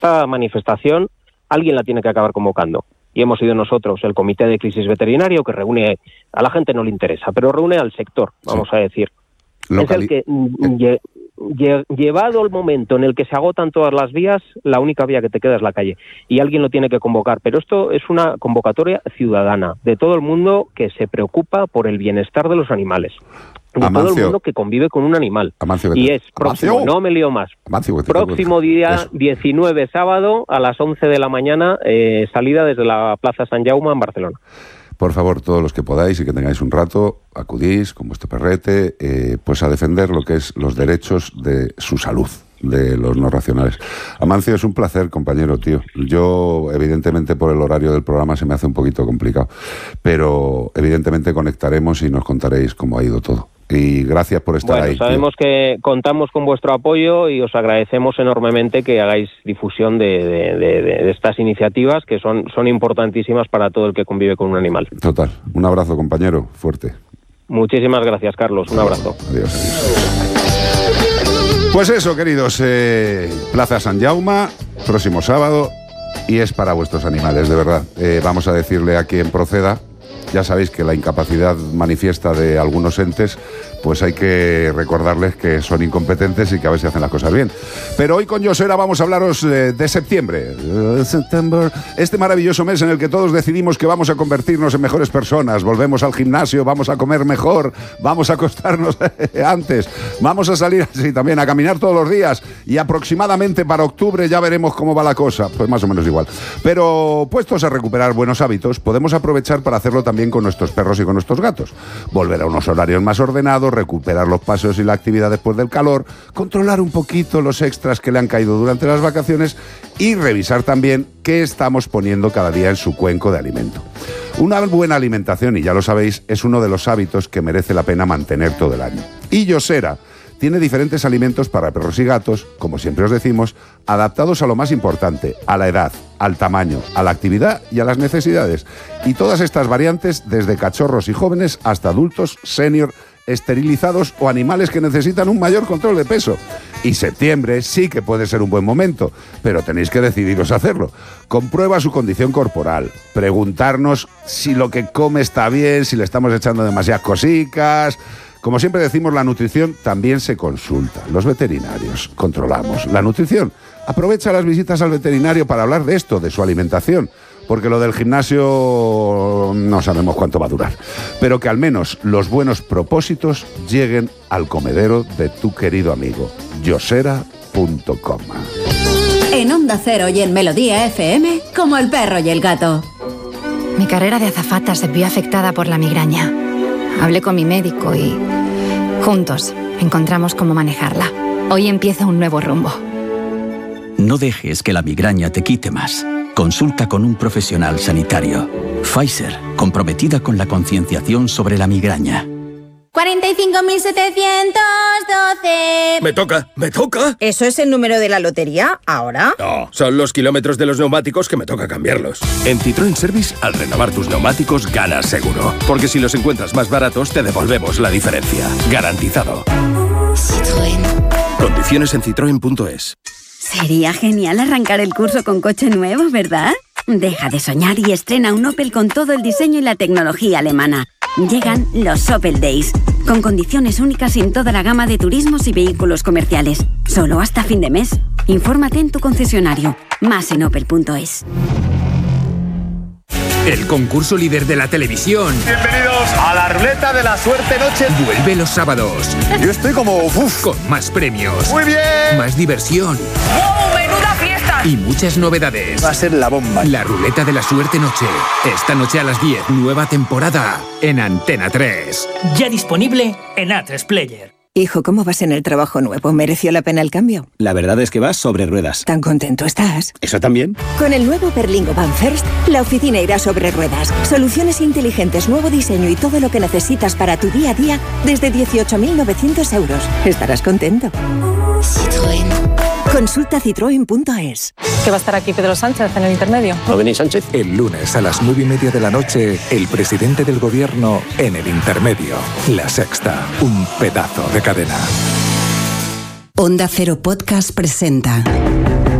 esta manifestación alguien la tiene que acabar convocando. Y hemos sido nosotros, el Comité de Crisis Veterinario, que reúne, a la gente no le interesa, pero reúne al sector, vamos a decir. Es el que, llevado el momento en el que se agotan todas las vías, la única vía que te queda es la calle. Y alguien lo tiene que convocar. Pero esto es una convocatoria ciudadana, de todo el mundo que se preocupa por el bienestar de los animales. De todo el mundo que convive con un animal. Y es próximo, no me lío más, próximo día 19, sábado, a las 11 de la mañana, salida desde la Plaza Sant Jaume en Barcelona. Por favor, todos los que podáis y que tengáis un rato, acudís con vuestro perrete, pues a defender lo que es los derechos de su salud, de los no racionales. Amancio, es un placer, compañero, tío. Yo, evidentemente, por el horario del programa se me hace un poquito complicado, pero evidentemente conectaremos y nos contaréis cómo ha ido todo. Y gracias por estar ahí. Sabemos que contamos con vuestro apoyo y os agradecemos enormemente que hagáis difusión de estas iniciativas que son importantísimas para todo el que convive con un animal. Total. Un abrazo, compañero. Fuerte. Muchísimas gracias, Carlos. Un abrazo. Adiós, adiós. Pues eso, queridos. Plaza Sant Jaume, próximo sábado, y es para vuestros animales, de verdad. Vamos a decirle a quien proceda. Ya sabéis que la incapacidad manifiesta de algunos entes, pues hay que recordarles que son incompetentes y que a ver si hacen las cosas bien. Pero hoy con Yosera vamos a hablaros de septiembre. Este maravilloso mes en el que todos decidimos que vamos a convertirnos en mejores personas. Volvemos al gimnasio, vamos a comer mejor, vamos a acostarnos antes, vamos a salir así también a caminar todos los días, y aproximadamente para octubre ya veremos cómo va la cosa. Pues más o menos igual. Pero puestos a recuperar buenos hábitos, podemos aprovechar para hacerlo también con nuestros perros y con nuestros gatos. Volver a unos horarios más ordenados, recuperar los paseos y la actividad después del calor, controlar un poquito los extras que le han caído durante las vacaciones y revisar también qué estamos poniendo cada día en su cuenco de alimento. Una buena alimentación, y ya lo sabéis, es uno de los hábitos que merece la pena mantener todo el año. Y Yosera tiene diferentes alimentos para perros y gatos, como siempre os decimos, adaptados a lo más importante, a la edad, al tamaño, a la actividad y a las necesidades. Y todas estas variantes, desde cachorros y jóvenes hasta adultos, senior, esterilizados o animales que necesitan un mayor control de peso. Y septiembre sí que puede ser un buen momento, pero tenéis que decidiros a hacerlo. Comprueba su condición corporal, preguntarnos si lo que come está bien, si le estamos echando demasiadas cosicas. Como siempre decimos, la nutrición también se consulta. Los veterinarios controlamos la nutrición. Aprovecha las visitas al veterinario para hablar de esto, de su alimentación, porque lo del gimnasio no sabemos cuánto va a durar. Pero que al menos los buenos propósitos lleguen al comedero de tu querido amigo, yosera.com. En Onda Cero y en Melodía FM, como el perro y el gato. Mi carrera de azafata se vio afectada por la migraña. Hablé con mi médico y juntos encontramos cómo manejarla. Hoy empieza un nuevo rumbo. No dejes que la migraña te quite más. Consulta con un profesional sanitario. Pfizer, comprometida con la concienciación sobre la migraña. 45.712. Me toca. ¿Eso es el número de la lotería ahora? No, son los kilómetros de los neumáticos que me toca cambiarlos. En Citroën Service, al renovar tus neumáticos, ganas seguro. Porque si los encuentras más baratos, te devolvemos la diferencia. Garantizado. Citroën. Condiciones en citroen.es. Sería genial arrancar el curso con coche nuevo, ¿verdad? Deja de soñar y estrena un Opel con todo el diseño y la tecnología alemana. Llegan los Opel Days, con condiciones únicas en toda la gama de turismos y vehículos comerciales. Solo hasta fin de mes. Infórmate en tu concesionario. Más en opel.es. El concurso líder de la televisión. Bienvenidos a la ruleta de la suerte noche. Vuelve los sábados. Yo estoy como... Con más premios. Muy bien. Más diversión. ¡Wow! ¡Menuda fiesta! Y muchas novedades. Va a ser la bomba. La ruleta de la suerte noche. Esta noche a las 10, nueva temporada. En Antena 3. Ya disponible en A3 Player. Hijo, ¿cómo vas en el trabajo nuevo? ¿Mereció la pena el cambio? La verdad es que vas sobre ruedas. ¿Tan contento estás? ¿Eso también? Con el nuevo Berlingo Van First, la oficina irá sobre ruedas. Soluciones inteligentes, nuevo diseño y todo lo que necesitas para tu día a día desde 18.900 euros. Estarás contento. Citroën. Consulta citroen.es. ¿Que va a estar aquí Pedro Sánchez en el intermedio? ¿No venís, Sánchez? El lunes a las 9:30 de la noche, el presidente del gobierno en el intermedio. La Sexta, un pedazo de cadena. Onda Cero Podcast presenta